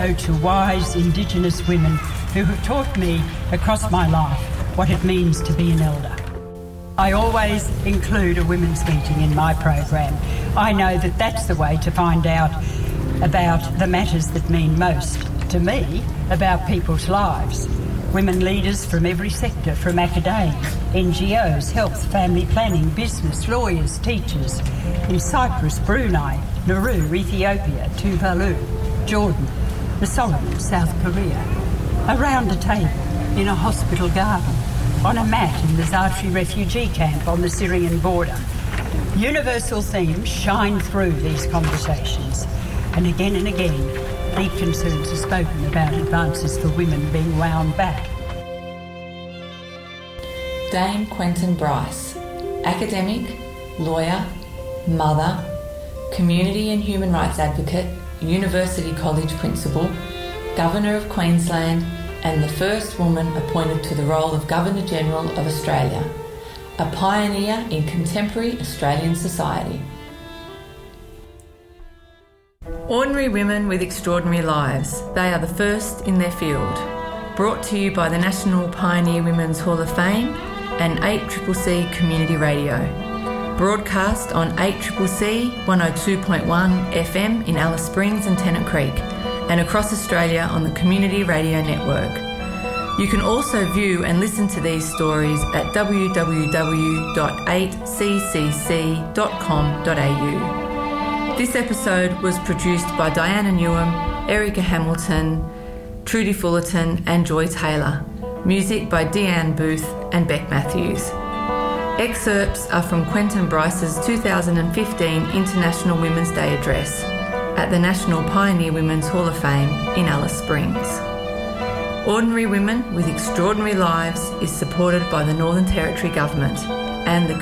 go to wise Indigenous women who have taught me across my life what it means to be an elder. I always include a women's meeting in my program. I know that that's the way to find out about the matters that mean most to me about people's lives. Women leaders from every sector, from academia, NGOs, health, family planning, business, lawyers, teachers, in Cyprus, Brunei, Nauru, Ethiopia, Tuvalu, Jordan, the Solomons, South Korea, around a table in a hospital garden, on a mat in the Zatri refugee camp on the Syrian border. Universal themes shine through these conversations, and again, deep concerns are spoken about advances for women being wound back. Dame Quentin Bryce, academic, lawyer, mother, community and human rights advocate, University College principal, Governor of Queensland, and the first woman appointed to the role of Governor-General of Australia, a pioneer in contemporary Australian society. Ordinary women with extraordinary lives. They are the first in their field. Brought to you by the National Pioneer Women's Hall of Fame and 8CCC Community Radio. Broadcast on 8CCC 102.1 FM in Alice Springs and Tennant Creek, and across Australia on the Community Radio Network. You can also view and listen to these stories at www.8ccc.com.au. This episode was produced by Diana Newham, Erica Hamilton, Trudy Fullerton and Joy Taylor. Music by Deanne Booth and Beck Matthews. Excerpts are from Quentin Bryce's 2015 International Women's Day address at the National Pioneer Women's Hall of Fame in Alice Springs. Ordinary Women with Extraordinary Lives is supported by the Northern Territory Government and the